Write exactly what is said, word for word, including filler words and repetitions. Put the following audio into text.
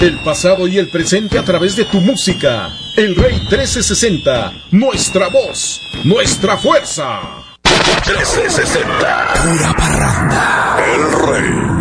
El pasado y el presente a través de tu música. El Rey trece sesenta. Nuestra voz, nuestra fuerza. trece sesenta. Pura parranda. El Rey.